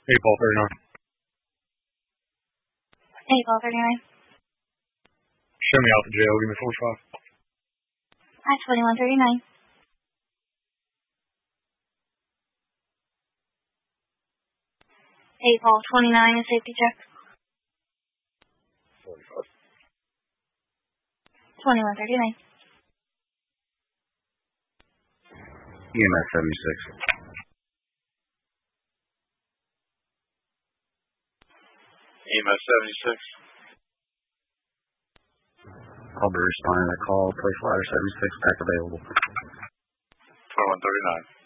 8 ball 39. 8 ball 39. Show me out the jail. Give me 45. I-2139. 8 ball 29, a safety check. 45. 2139. EMS 76. EMS 76. I'll be responding to that call. Place ladder 76 back available. 2139.